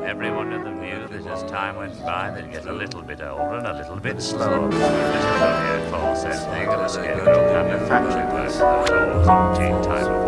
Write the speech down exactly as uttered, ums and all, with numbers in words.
Everyone of the view that as time went by, they'd get a little bit older and a little bit slower. Mister Clovier Fall said they got a scarecrow kind of factory work for those old umpteen type of